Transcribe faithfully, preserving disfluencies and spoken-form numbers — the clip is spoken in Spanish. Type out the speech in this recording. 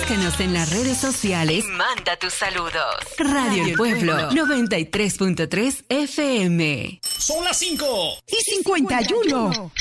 Búscanos en las redes sociales y manda tus saludos. Radio El Pueblo, noventa y tres punto tres F M. Son las cinco y cincuenta y uno.